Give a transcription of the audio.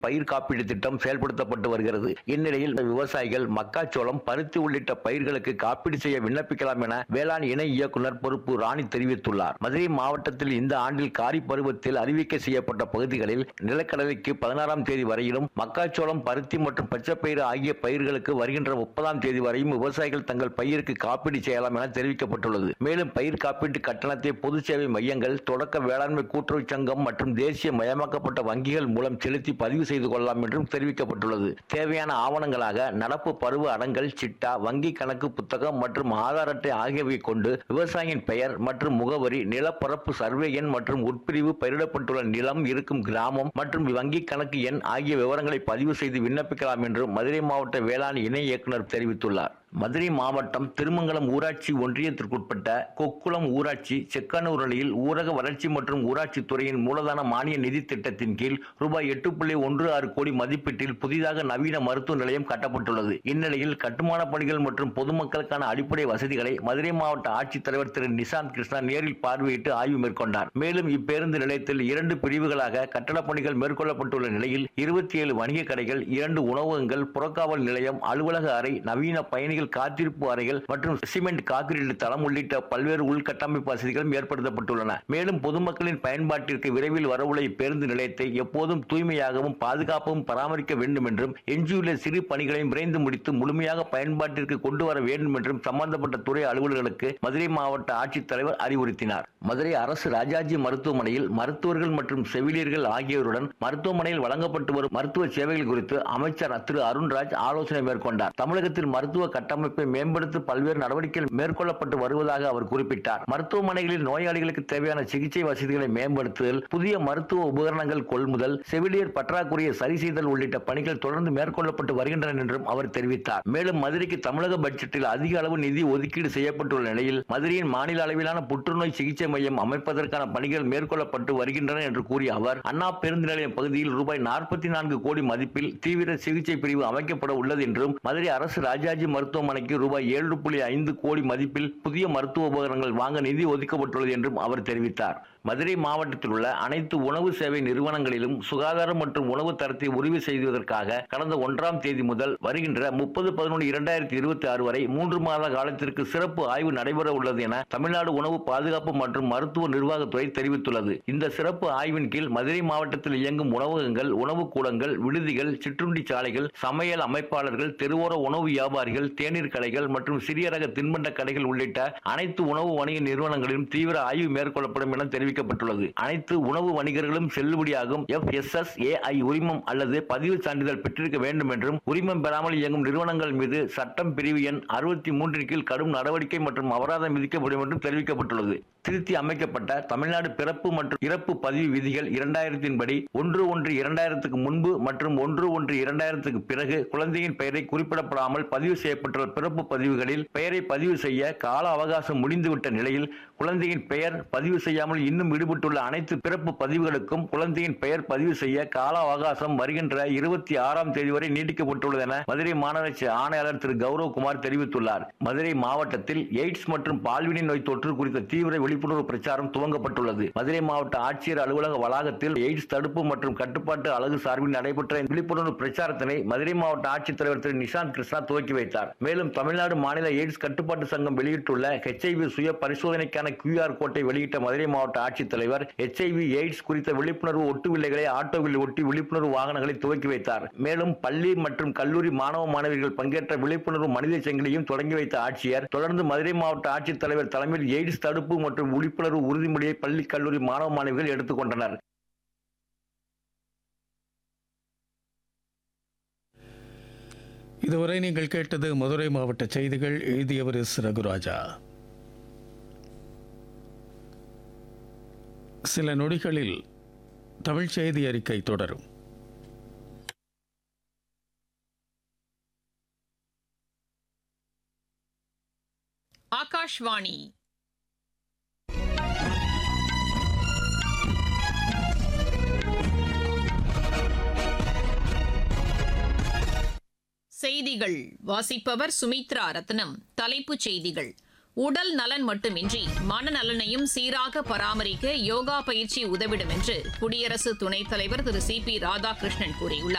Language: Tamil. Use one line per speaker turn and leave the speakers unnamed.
பயிர் காப்பீடு திட்டம் செயல்படுத்தப்பட்டு வருகிறது. இந்நிலையில் விவசாயிகள் மக்காச்சோளம், பருத்தி உள்ளிட்ட பயிர்களுக்கு காப்பீடு செய்ய விண்ணப்பிக்கலாம் என வேளாண் இணை இயக்குநர் பொறுப்பு ராணி தெரிவித்துள்ளார். மதுரை மாவட்டத்தில் இந்த ஆண்டில் காரி பருவத்தில் அறிவிக்கை செய்யப்பட்ட பகுதிகளில் நிலக்கடலைக்கு 16ஆம் தேதி வரையிலும், மக்காச்சோளம், பருத்தி மற்றும் பச்சைப்பயிறு ஆகிய பயிர்களுக்கு வருகின்ற 30ஆம் தேதி வரையும் விவசாயிகள் தங்கள் பயிருக்கு காப்பீடு செய்யலாம் என தெரிவிக்கப்பட்டுள்ளது. மேலும் பயிர் காப்பீட்டு கட்டணத்தை பொது சேவை மையங்கள், தொடக்க வேளாண்மை கூட்டுறவு சங்கம் மற்றும் தேசிய மயமாக்கப்பட்ட வங்கிகள் மூலம் செலுத்தி பதிவு செய்து கொள்ளலாம் என்றும் தெரிவிக்கப்பட்டுள்ளது. தேவையான ஆவணங்களாக நடப்பு பருவ அடங்கல் சிட்டா, வங்கி கணக்கு புத்தகம் மற்றும் ஆதார் அட்டை ஆகியவை கொண்டு விவசாயியின் பெயர் மற்றும் முகவரி, நிலப்பரப்பு சர்வே எண் மற்றும் உட்பிரிவு, பயிரிடப்பட்டுள்ள நிலம் இருக்கும் கிராமம் மற்றும் வங்கி கணக்கு எண் ஆகிய விவரங்களை பதிவு செய்து விண்ணப்பிக்கலாம் என்றும் மதுரை மாவட்ட வேளாண் இணை இயக்குநர் தெரிவித்துள்ளார். மதுரை மாவட்டம் திருமங்கலம் ஊராட்சி ஒன்றியத்திற்குட்பட்ட கொக்குளம் ஊராட்சி செக்கானூரலியில் ஊரக வளர்ச்சி மற்றும் ஊராட்சி துறையின் மூலதன மானிய நிதி திட்டத்தின் கீழ் ரூபாய் 8.16 கோடி மதிப்பீட்டில் புதிதாக நவீன மருத்துவ நிலையம் கட்டப்பட்டுள்ளது. இந்நிலையில் கட்டுமான பணிகள் மற்றும் பொதுமக்களுக்கான அடிப்படை வசதிகளை மதுரை மாவட்ட ஆட்சித்தலைவர் திரு நிசாந்த் கிருஷ்ணா நேரில் பார்வையிட்டு ஆய்வு மேற்கொண்டார். மேலும் இப்பேருந்து நிலையத்தில் 2 பிரிவுகளாக கட்டடப் பணிகள் மேற்கொள்ளப்பட்டுள்ள நிலையில் 27 வணிக கடைகள், 2 உணவகங்கள், புறக்காவல் நிலையம், அலுவலக அறை, நவீன பயணிகள் காத்திருப்பு அறைகள் மற்றும் சிமெண்ட் கான்கிரீட் தளம் உள்ளிட்ட பல்வேறு உள்கட்டமைப்பு வசதிகளும் ஏற்படுத்தப்பட்டுள்ளன. மேலும் பொதுமக்களின் பயன்பாட்டிற்கு விரைவில் வரவுள்ள இப்பேருந்து நிலையத்தை எப்போதும் தூய்மையாகவும் பாதுகாப்பாகவும் பராமரிக்க வேண்டும் என்றும், எஞ்சியுள்ள சிறு பணிகளையும் விரைந்து முடித்து முழுமையாக பயன்பாட்டிற்கு கொண்டு வர வேண்டும் என்றும் சம்பந்தப்பட்ட துறை அலுவலர்களுக்கு மதுரை மாவட்ட ஆட்சித்தலைவர் அறிவுறுத்தினார். மதுரை அரசு ராஜாஜி மருத்துவமனையில் மருத்துவர்கள் மற்றும் செவிலியர்கள் ஆகியோருடன் மருத்துவமனையில் வழங்கப்பட்டு வரும் மருத்துவ சேவைகள் குறித்து அமைச்சர் திரு அருண்ராஜ் ஆலோசனை மேற்கொண்டார். தமிழகத்தில் மருத்துவ கட்டமைப்பை மேம்படுத்த பல்வேறு நடவடிக்கைகள் மேற்கொள்ளப்பட்டு வருவதாக அவர் குறிப்பிட்டார். மருத்துவமனைகளில் நோயாளிகளுக்கு தேவையான சிகிச்சை வசதிகளை மேம்படுத்துதல், புதிய மருத்துவ உபகரணங்கள் கொள்முதல், செவிலியர் பற்றாக்குறையை சரி செய்தல் உள்ளிட்ட பணிகள் தொடர்ந்து மேற்கொள்ளப்பட்டு வருகின்றன என்றும் அவர் தெரிவித்தார். மேலும் மதுரைக்கு தமிழக பட்ஜெட்டில் அதிக அளவு நிதி ஒதுக்கீடு செய்யப்பட்டுள்ள நிலையில் மதுரையின் மாநில அளவிலான புற்றுநோய் சிகிச்சை மையம் அமைப்பதற்கான பணிகள் மேற்கொள்ளப்பட்டு வருகின்றன என்று கூறிய அவர், அண்ணா பேருந்து நிலையம் பகுதியில் ரூபாய் 44 கோடி மதிப்பில் தீவிர சிகிச்சை பிரிவு அமைக்கப்பட உள்ளது என்றும், மதுரை அரசு ராஜாஜி மருத்துவமனைக்கு ரூபாய் 7.5 கோடி மதிப்பில் புதிய மருத்துவ உபகரணங்கள் வாங்க நிதி ஒதுக்கப்பட்டுள்ளது என்றும் அவர் தெரிவித்தார். மதுரை மாவட்டத்தில் உள்ள அனைத்து உணவு சேவை நிறுவனங்களிலும் சுகாதாரம் மற்றும் உணவு தரத்தை உறுதி செய்வதற்காக கடந்த 1ஆம் தேதி முதல் வருகின்ற 30/11/2026 வரை 3 மாத காலத்திற்கு சிறப்பு ஆய்வு நடைபெற உள்ளது என தமிழ்நாடு உணவு பாதுகாப்பு மற்றும் மருத்துவ நிர்வாகத்துறை தெரிவித்துள்ளது. இந்த சிறப்பு ஆய்வின் கீழ் மதுரை மாவட்டத்தில் இயங்கும் உணவகங்கள், உணவு கூடங்கள், விடுதிகள், சிற்றுண்டி சாலைகள், சமையல் அமைப்பாளர்கள், தெருவோர உணவு வியாபாரிகள், தேநீர் கடைகள் மற்றும் சிறிய ரக தின்பண்ட கடைகள் உள்ளிட்ட அனைத்து உணவு வணிக நிறுவனங்களிலும் தீவிர ஆய்வு மேற்கொள்ளப்படும் என தெரிவிக்கப்பட்டுள்ளது. அனைத்து உணவு வணிகர்களும் செல்லுபடியாகும் FSSAI உரிமம் அல்லது பதிவு சான்றிதழ் பெற்றிருக்க வேண்டும் என்றும், உரிமம் பெறாமல் இயங்கும் நிறுவனங்கள் மீது சட்டம் பிரிவு எண் 63 கீழ் கடும் நடவடிக்கை மற்றும் அபராதம் விதிக்கப்படும் என்றும் தெரிவிக்கப்பட்டுள்ளது. திருத்தி அமைக்கப்பட்ட தமிழ்நாடு பிறப்பு மற்றும் இறப்பு பதிவு விதிகள் 2000 படி 1/1/2000 முன்பு மற்றும் 1/1/2000 பிறகு குழந்தையின் பெயரை குறிப்பிடப்படாமல் பதிவு செய்யப்பட்டுள்ள பிறப்பு பதிவுகளில் பெயரை பதிவு செய்ய கால அவகாசம் முடிந்துவிட்ட நிலையில் குழந்தையின் பெயர் பதிவு செய்யாமல் இன்னும் ஈடுபட்டுள்ள அனைத்து பிறப்பு பதிவுகளுக்கும் குழந்தையின் பெயர் பதிவு செய்ய கால அவகாசம் வருகின்ற 26ஆம் தேதி வரை நீட்டிக்கப்பட்டுள்ளது என மதுரை மாநகராட்சி ஆணையாளர் திரு கௌரவகுமார் தெரிவித்துள்ளார். மதுரை மாவட்டத்தில் எய்ட்ஸ் மற்றும் பால்வினை நோய் தொற்று குறித்த தீவிர விழிப்புணர்வு பிரச்சாரம் துவங்கப்பட்டுள்ளது. மதுரை மாவட்ட ஆட்சியர் அலுவலக வளாகத்தில் எய்ட்ஸ் தடுப்பு மற்றும் கட்டுப்பாட்டு அலகு சார்பில் நடைபெற்ற விழிப்புணர்வு பிரச்சாரத்தினை மதுரை மாவட்ட ஆட்சித்தலைவர் திரு நிசாந்த் கிருஷ்ணா துவக்கி வைத்தார். மேலும் தமிழ்நாடு மாநில எய்ட்ஸ் கட்டுப்பாட்டு சங்கம் வெளியிட்டுள்ள HIV சுய பரிசோதனைக்கான QR கோட்டை வெளியிட்ட மதுரை மாவட்ட ஆட்சித்தலைவர் HIV எய்ட்ஸ் குறித்த விழிப்புணர்வு ஒட்டு வில்லைகளை ஆட்டோவில் ஒட்டி விழிப்புணர்வு வாகனங்களை துவக்கி வைத்தார். மேலும் பள்ளி மற்றும் கல்லூரி மாணவ மாணவிகள் பங்கேற்ற விழிப்புணர்வு மனித சங்கிலியும் தொடங்கி வைத்த ஆட்சியர் தொடர்ந்து மதுரை மாவட்ட ஆட்சித்தலைவர் தலைமையில் எய்ட்ஸ் தடுப்பு மற்றும் விழிப்புணர்வு உறுதிமொழியை பள்ளி கல்லூரி மாணவ மாணவிகள் எடுத்துக்கொண்டனர்.
இதுவரை நீங்கள் கேட்டது மதுரை மாவட்ட செய்திகள். எழுதியவர் எஸ். ரகுராஜா. சில நொடிகளில் தமிழ் செய்தி அறிக்கை தொடரும்.
ஆகாஷ்வாணி செய்திகள் வாசிப்பவர் சுமித்ரா ரத்னம். தலைப்புச் செய்திகள்: உடல் நலன் மட்டுமின்றி மனநலனையும் சீராக பராமரிக்க யோகா பயிற்சி உதவிடும் என்று குடியரசு துணைத் தலைவர் திரு சி பி ராதாகிருஷ்ணன் கூறியுள்ளார்.